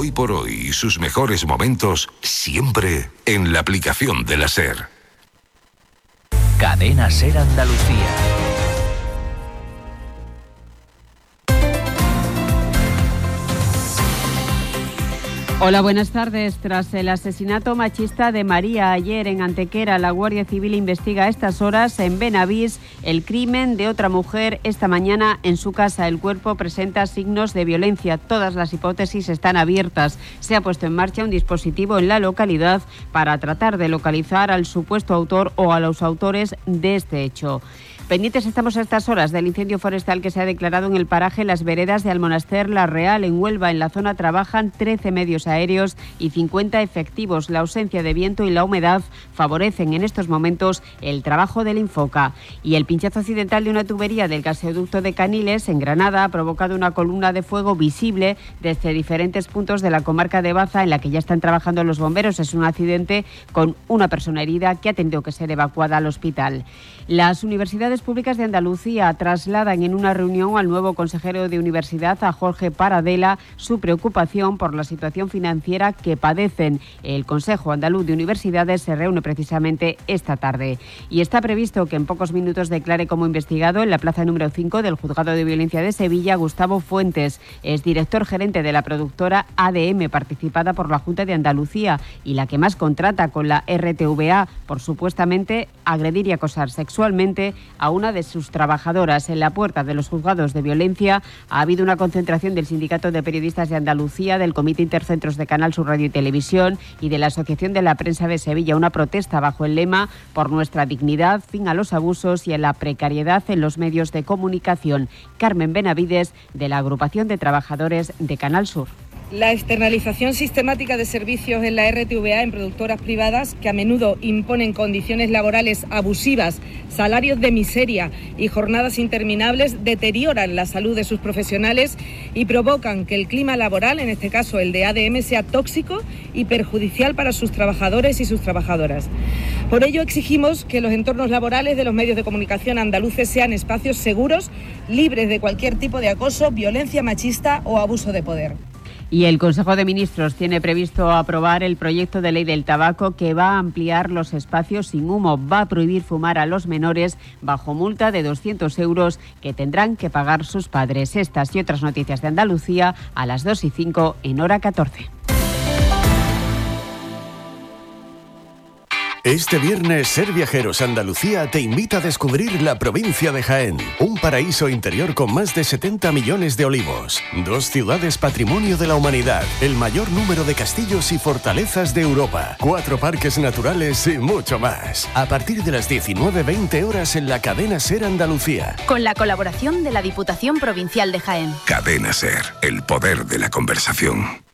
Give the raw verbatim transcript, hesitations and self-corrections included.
hoy por hoy y sus mejores momentos siempre en la aplicación de la SER. Cadena SER Andalucía. Hola, buenas tardes. Tras el asesinato machista de María ayer en Antequera, la Guardia Civil investiga a estas horas en Benavís el crimen de otra mujer esta mañana en su casa. El cuerpo presenta signos de violencia. Todas las hipótesis están abiertas. Se ha puesto en marcha un dispositivo en la localidad para tratar de localizar al supuesto autor o a los autores de este hecho. Pendientes estamos a estas horas del incendio forestal que se ha declarado en el paraje Las Veredas de Almonaster La Real, en Huelva. En la zona trabajan trece medios aéreos y cincuenta efectivos. La ausencia de viento y la humedad favorecen en estos momentos el trabajo del Infoca. Y el pinchazo accidental de una tubería del gasoducto de Caniles, en Granada, ha provocado una columna de fuego visible desde diferentes puntos de la comarca de Baza, en la que ya están trabajando los bomberos. Es un accidente con una persona herida que ha tenido que ser evacuada al hospital. Las universidades públicas de Andalucía trasladan en una reunión al nuevo consejero de Universidad, a Jorge Paradela, su preocupación por la situación financiera que padecen. El Consejo Andaluz de Universidades se reúne precisamente esta tarde y está previsto que en pocos minutos declare como investigado en la plaza número cinco del Juzgado de Violencia de Sevilla Gustavo Fuentes. Es director gerente de la productora A D M, participada por la Junta de Andalucía y la que más contrata con la R T V A por supuestamente agredir y acosar sexualmente a una de sus trabajadoras. En la puerta de los juzgados de violencia ha habido una concentración del Sindicato de Periodistas de Andalucía, del Comité Intercentros de Canal Sur Radio y Televisión y de la Asociación de la Prensa de Sevilla. Una protesta bajo el lema "Por nuestra dignidad, fin a los abusos y a la precariedad en los medios de comunicación". Carmen Benavides, de la Agrupación de Trabajadores de Canal Sur. La externalización sistemática de servicios en la R T V A en productoras privadas, que a menudo imponen condiciones laborales abusivas, salarios de miseria y jornadas interminables, deterioran la salud de sus profesionales y provocan que el clima laboral, en este caso el de A D M, sea tóxico y perjudicial para sus trabajadores y sus trabajadoras. Por ello exigimos que los entornos laborales de los medios de comunicación andaluces sean espacios seguros, libres de cualquier tipo de acoso, violencia machista o abuso de poder. Y el Consejo de Ministros tiene previsto aprobar el proyecto de ley del tabaco que va a ampliar los espacios sin humo. Va a prohibir fumar a los menores bajo multa de doscientos euros que tendrán que pagar sus padres. Estas y otras noticias de Andalucía a las dos y cinco en hora catorce. Este viernes, Ser Viajeros Andalucía te invita a descubrir la provincia de Jaén, un paraíso interior con más de setenta millones de olivos, dos ciudades patrimonio de la humanidad, el mayor número de castillos y fortalezas de Europa, cuatro parques naturales y mucho más. A partir de las diecinueve veinte horas en la cadena Ser Andalucía. Con la colaboración de la Diputación Provincial de Jaén. Cadena SER, el poder de la conversación.